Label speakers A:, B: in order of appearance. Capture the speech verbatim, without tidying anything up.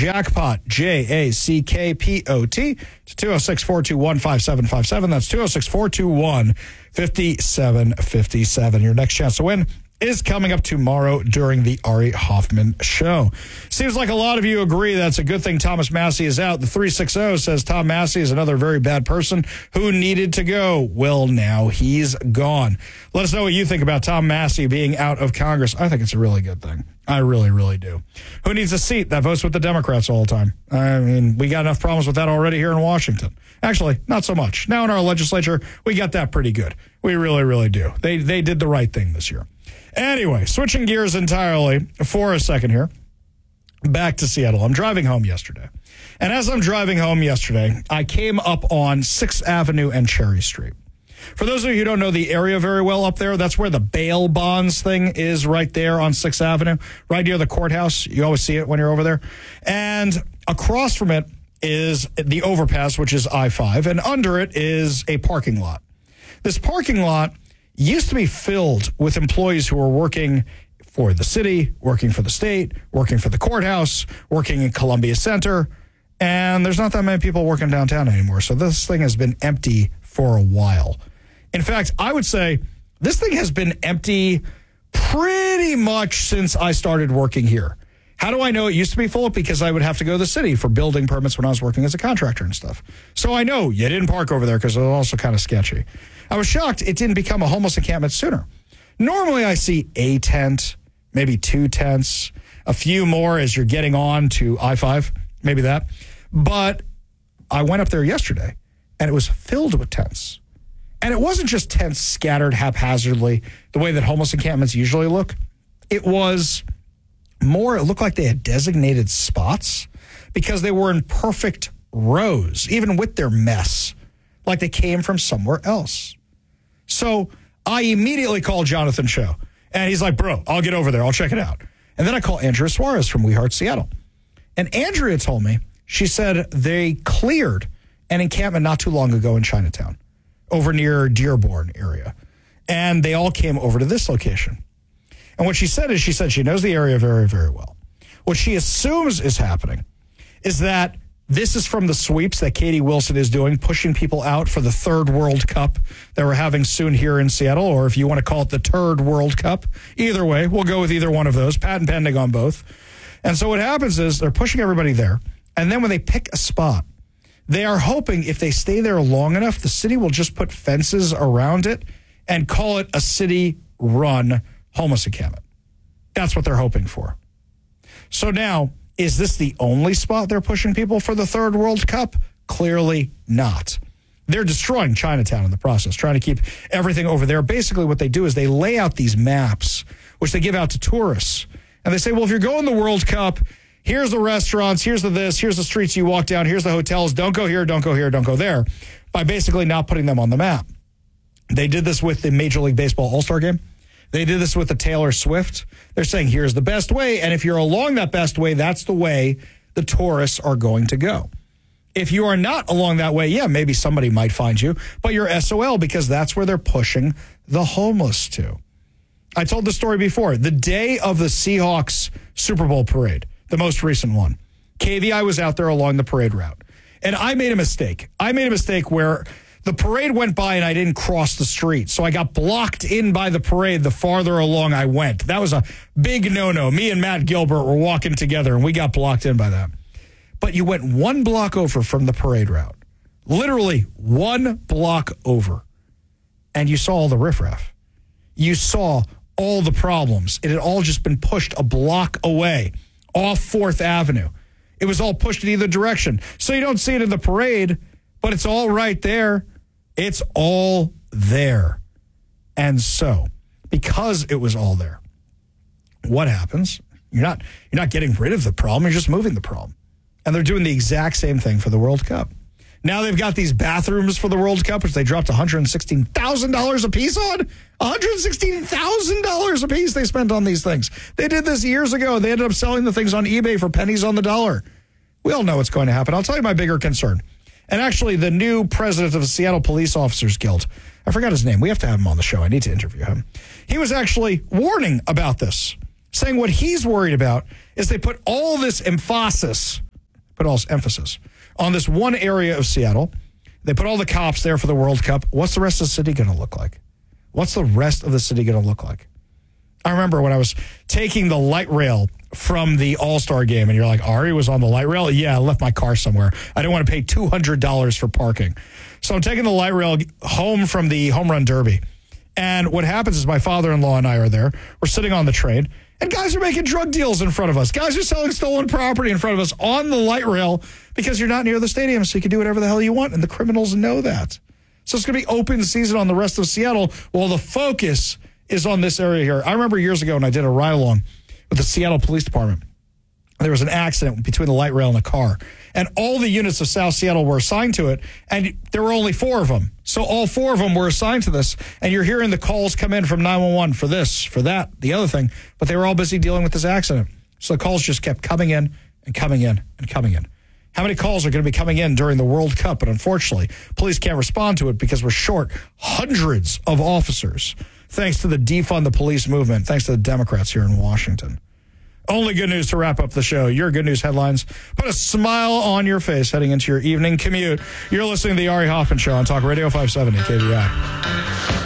A: Jackpot, J A C K P O T, to two oh six, four two one, five seven five seven. That's two oh six, four two one, five seven five seven. Your next chance to win is coming up tomorrow during the Ari Hoffman Show. Seems like a lot of you agree that's a good thing Thomas Massey is out. The three sixty says Tom Massey is another very bad person who needed to go. Well, now he's gone. Let us know what you think about Tom Massey being out of Congress. I think it's a really good thing. I really, really do. Who needs a seat that votes with the Democrats all the time? I mean, we got enough problems with that already here in Washington. Actually, not so much. Now in our legislature, we got that pretty good. We really, really do. They, they did the right thing this year. Anyway, switching gears entirely for a second here, back to Seattle. I'm driving home yesterday. And as I'm driving home yesterday, I came up on sixth Avenue and Cherry Street. For those of you who don't know the area very well up there, that's where the bail bonds thing is, right there on sixth Avenue, right near the courthouse. You always see it when you're over there. And across from it is the overpass, which is I five, and under it is a parking lot. This parking lot used to be filled with employees who were working for the city, working for the state, working for the courthouse, working in Columbia Center, and there's not that many people working downtown anymore. So this thing has been empty for a while. In fact, I would say this thing has been empty pretty much since I started working here. How do I know it used to be full? Because I would have to go to the city for building permits when I was working as a contractor and stuff. So I know you didn't park over there because it was also kind of sketchy. I was shocked it didn't become a homeless encampment sooner. Normally I see a tent, maybe two tents, a few more as you're getting on to I five, maybe that. But I went up there yesterday and it was filled with tents. And it wasn't just tents scattered haphazardly the way that homeless encampments usually look. It was more, it looked like they had designated spots because they were in perfect rows, even with their mess, like they came from somewhere else. So I immediately called Jonathan Cho, and he's like, bro, I'll get over there. I'll check it out. And then I call Andrea Suarez from We Heart Seattle. And Andrea told me, she said they cleared an encampment not too long ago in Chinatown, over near Dearborn area. And they all came over to this location. And what she said is, she said she knows the area very, very well. What she assumes is happening is that this is from the sweeps that Katie Wilson is doing, pushing people out for the third World Cup that we're having soon here in Seattle, or if you want to call it the Turd World Cup. Either way, we'll go with either one of those, patent pending on both. And so what happens is they're pushing everybody there, and then when they pick a spot, they are hoping if they stay there long enough, the city will just put fences around it and call it a city-run homeless encampment. That's what they're hoping for. So now, is this the only spot they're pushing people for the third World Cup? Clearly not. They're destroying Chinatown in the process, trying to keep everything over there. Basically, what they do is they lay out these maps, which they give out to tourists. And they say, well, if you're going to the World Cup, here's the restaurants, here's the this, here's the streets you walk down, here's the hotels. Don't go here, don't go here, don't go there, by basically not putting them on the map. They did this with the Major League Baseball All-Star Game. They did this with the Taylor Swift. They're saying, here's the best way, and if you're along that best way, that's the way the tourists are going to go. If you are not along that way, yeah, maybe somebody might find you, but you're S O L because that's where they're pushing the homeless to. I told the story before. The day of the Seahawks Super Bowl parade, the most recent one, K V I was out there along the parade route, and I made a mistake. I made a mistake where the parade went by and I didn't cross the street. So I got blocked in by the parade the farther along I went. That was a big no-no. Me and Matt Gilbert were walking together and we got blocked in by that. But you went one block over from the parade route. Literally one block over. And you saw all the riffraff. You saw all the problems. It had all just been pushed a block away off fourth Avenue. It was all pushed in either direction. So you don't see it in the parade, but it's all right there. It's all there. And so, because it was all there, what happens? You're not you're not getting rid of the problem, you're just moving the problem. And they're doing the exact same thing for the World Cup. Now they've got these bathrooms for the World Cup, which they dropped one hundred sixteen thousand dollars a piece on. one hundred sixteen thousand dollars a piece they spent on these things. They did this years ago. They ended up selling the things on eBay for pennies on the dollar. We all know what's going to happen. I'll tell you my bigger concern. And actually, the new president of the Seattle Police Officers Guild, I forgot his name. We have to have him on the show. I need to interview him. He was actually warning about this, saying what he's worried about is they put all this emphasis put all this emphasis on this one area of Seattle. They put all the cops there for the World Cup. What's the rest of the city going to look like? What's the rest of the city going to look like? I remember when I was taking the light rail from the All-Star game, and you're like, Ari was on the light rail? Yeah, I left my car somewhere. I didn't want to pay two hundred dollars for parking. So I'm taking the light rail home from the Home Run Derby. And what happens is my father-in-law and I are there. We're sitting on the train, and guys are making drug deals in front of us. Guys are selling stolen property in front of us on the light rail because you're not near the stadium, so you can do whatever the hell you want, and the criminals know that. So it's going to be open season on the rest of Seattle while the focus is on this area here. I remember years ago when I did a ride-along with the Seattle Police Department. There was an accident between the light rail and the car, and all the units of South Seattle were assigned to it, and there were only four of them. So all four of them were assigned to this, and you're hearing the calls come in from nine one one for this, for that, the other thing, but they were all busy dealing with this accident. So the calls just kept coming in and coming in and coming in. How many calls are going to be coming in during the World Cup? But unfortunately, police can't respond to it because we're short hundreds of officers, thanks to the defund the police movement, thanks to the Democrats here in Washington. Only good news to wrap up the show. Your good news headlines. Put a smile on your face heading into your evening commute. You're listening to the Ari Hoffman Show on Talk Radio five seventy K V I.